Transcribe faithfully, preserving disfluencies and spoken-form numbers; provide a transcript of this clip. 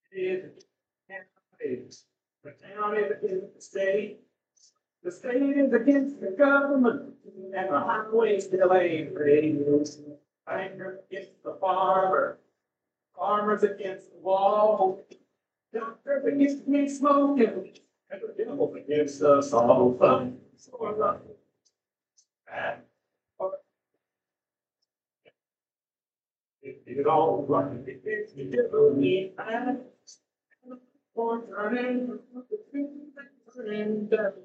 Is is the town is against the state. The state is against the government, and the highway still ain't paid. Banker against the farmer, farmers against the wall. Doctors against me smoking, and the devil against us all. So I love it. And If you don't run, if you do need and for turning, turning,